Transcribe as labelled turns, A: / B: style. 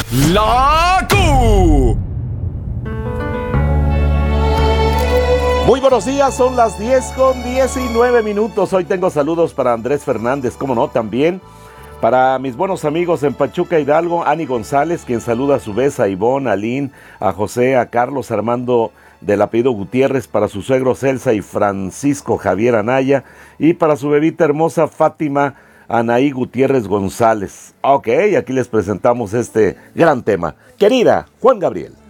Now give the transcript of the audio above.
A: La Q. Muy buenos días, son las 10:19. Hoy tengo saludos para Andrés Fernández, cómo no, también para mis buenos amigos en Pachuca Hidalgo, Ani González, quien saluda a su vez a Ivonne, a Lynn, a José, a Carlos Armando del apellido Gutiérrez, para su suegro Celsa y Francisco Javier Anaya, y para su bebita hermosa Fátima Anaí Gutiérrez González. Ok, aquí les presentamos este gran tema. Querida Juan Gabriel.